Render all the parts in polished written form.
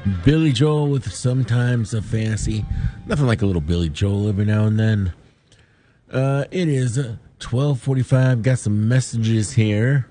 Billy Joel with Sometimes a Fantasy. Nothing like a little Billy Joel every now and then. It is 12:45. Got some messages here.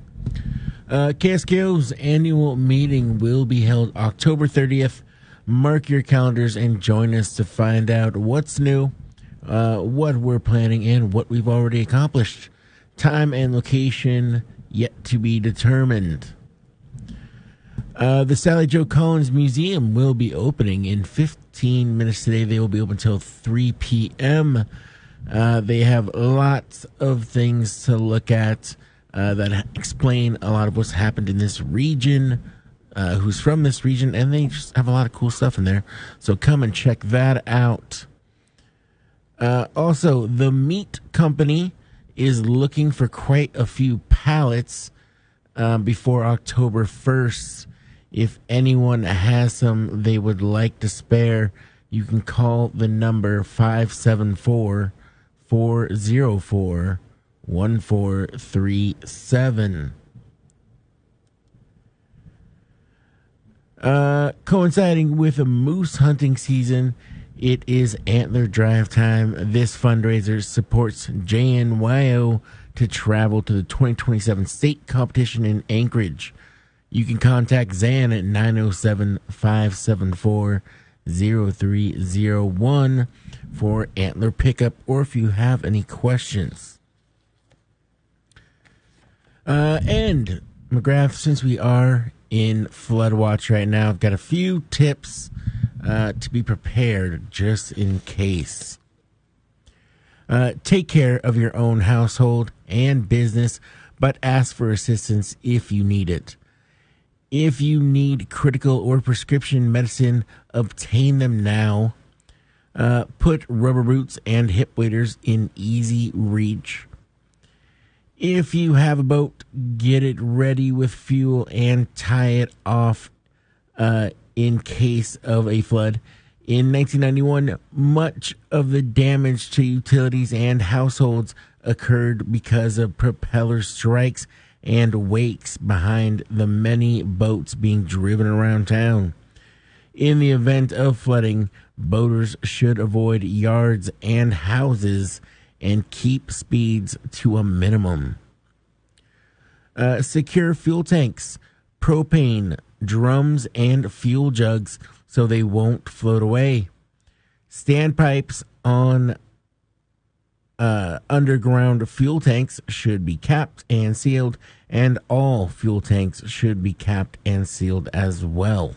KSKO's annual meeting will be held October 30th. Mark your calendars and join us to find out what's new, what we're planning, and what we've already accomplished. Time and location yet to be determined. The Sally Jo Collins Museum will be opening in 15 minutes today. They will be open until 3 p.m. They have lots of things to look at that explain a lot of what's happened in this region, who's from this region, and they just have a lot of cool stuff in there. So come and check that out. Also, the Meat Company is looking for quite a few pallets before October 1st. If anyone has some they would like to spare, you can call the number 574-404-1437. Coinciding with a moose hunting season, it is Antler Drive time. This fundraiser supports JNYO to travel to the 2027 state competition in Anchorage. You can contact Zan at 907-574-0301 for antler pickup, or if you have any questions. And McGrath, since we are in flood watch right now, I've got a few tips to be prepared just in case. Take care of your own household and business, but ask for assistance if you need it. If you need critical or prescription medicine, obtain them now. Put rubber boots and hip waders in easy reach. If you have a boat, get it ready with fuel and tie it off in case of a flood. In 1991, much of the damage to utilities and households occurred because of propeller strikes and wakes behind the many boats being driven around town. In the event of flooding, boaters should avoid yards and houses and keep speeds to a minimum. Secure fuel tanks, propane, drums, and fuel jugs so they won't float away. Standpipes on underground fuel tanks should be capped and sealed, and all fuel tanks should be capped and sealed as well.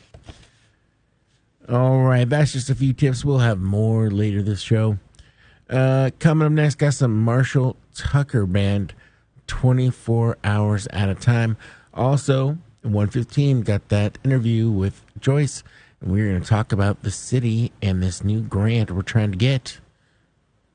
All right, that's just a few tips. We'll have more later this show. Coming up next, got some Marshall Tucker Band, 24 hours at a time. Also, at 1:15, got that interview with Joyce, and we're going to talk about the city and this new grant we're trying to get.